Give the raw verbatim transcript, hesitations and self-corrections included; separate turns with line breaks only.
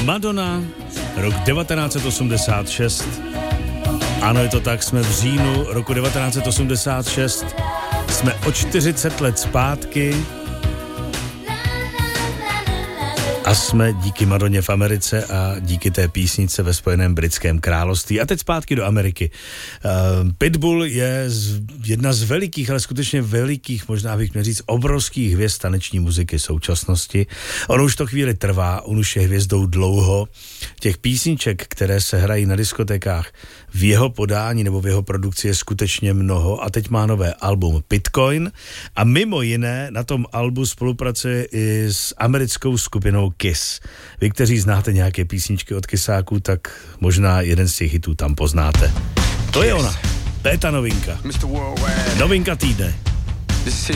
Madonna, rok devatenáct set osmdesát šest. Ano, je to tak, jsme v říjnu roku devatenáct set osmdesát šest. Jsme o čtyřicet let zpátky a jsme díky Madoně v Americe a díky té písnice ve Spojeném britském království. A teď zpátky do Ameriky. Uh, Pitbull je z, jedna z velikých, ale skutečně velikých, možná bych měl říct, obrovských hvězd taneční muziky současnosti. On už to chvíli trvá, on už je hvězdou dlouho. Těch písniček, které se hrají na diskotékách v jeho podání nebo v jeho produkci je skutečně mnoho a teď má nové album Bitcoin a mimo jiné na tom albu spolupracuje i s americkou skupinou Kiss. Vy, kteří znáte nějaké písničky od Kissáků, tak možná jeden z těch hitů tam poznáte. To je ona. To je ta novinka. Novinka týdne.